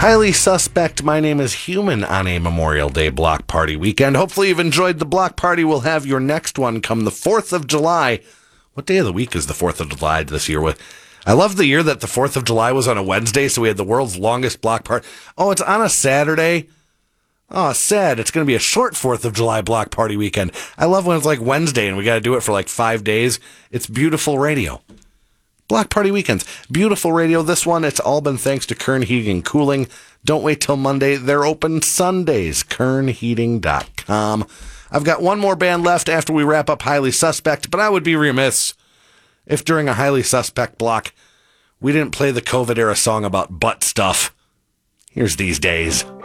Highly Suspect, My Name is Human on a Memorial Day block party weekend. Hopefully you've enjoyed the block party. We'll have your next one come the 4th of July. What day of the week is the 4th of July this year? I love the year that the 4th of July was on a Wednesday, so we had the world's longest block party. Oh, it's on a Saturday? Oh, sad. It's going to be a short 4th of July block party weekend. I love when it's like Wednesday and we got to do it for like 5 days. It's beautiful radio. Block party weekends. Beautiful radio. This one, it's all been thanks to Kern Heating and Cooling. Don't wait till Monday. They're open Sundays. KernHeating.com. I've got one more band left after we wrap up Highly Suspect, but I would be remiss if during a Highly Suspect block we didn't play the COVID-era song about butt stuff. Here's These Days.